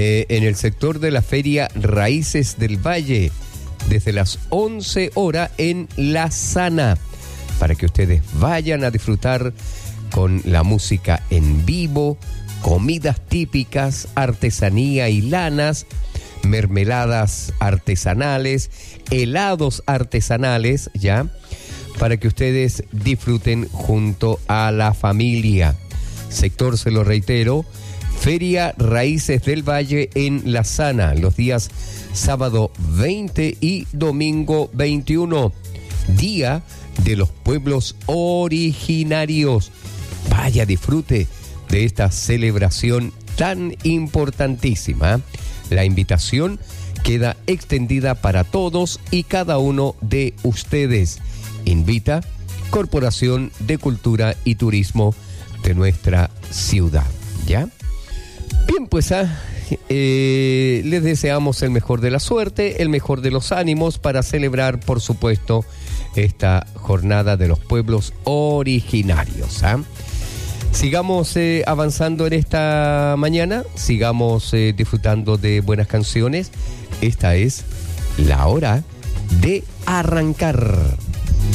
en el sector de la Feria Raíces del Valle, desde las 11 horas en La Sana, para que ustedes vayan a disfrutar con la música en vivo, comidas típicas, artesanía y lanas, mermeladas artesanales, helados artesanales, ¿ya? Para que ustedes disfruten junto a la familia. Sector, se lo reitero, Feria Raíces del Valle en La Sana, los días sábado 20 y domingo 21, Día de los Pueblos Originarios. Vaya, disfrute de esta celebración tan importantísima. La invitación queda extendida para todos y cada uno de ustedes. Invita Corporación de Cultura y Turismo de nuestra ciudad, ¿ya? Bien, pues les deseamos el mejor de la suerte, el mejor de los ánimos para celebrar, por supuesto, esta jornada de los pueblos originarios, ¿ah? Sigamos avanzando en esta mañana, sigamos disfrutando de buenas canciones. Esta es la hora de arrancar.